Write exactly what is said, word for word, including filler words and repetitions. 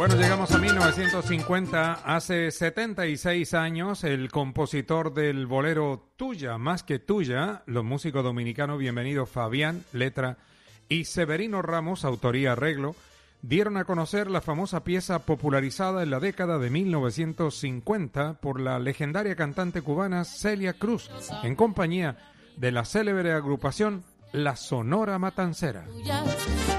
Bueno, llegamos a mil novecientos cincuenta. Hace setenta y seis años, el compositor del bolero Tuya, más que tuya, los músicos dominicanos Bienvenido Fabián, letra, y Severino Ramos, autoría arreglo, dieron a conocer la famosa pieza popularizada en la década de mil novecientos cincuenta por la legendaria cantante cubana Celia Cruz, en compañía de la célebre agrupación La Sonora Matancera.